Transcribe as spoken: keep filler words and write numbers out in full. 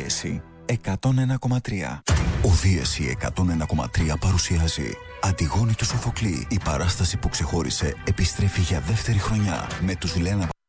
Δίεση εκατόν ένα κόμμα τρία. Ο Δίεση εκατόν ένα κόμμα τρία παρουσιάζει Αντιγόνη του Σοφοκλή. Η παράσταση που ξεχώρισε επιστρέφει για δεύτερη χρονιά με τους Λένα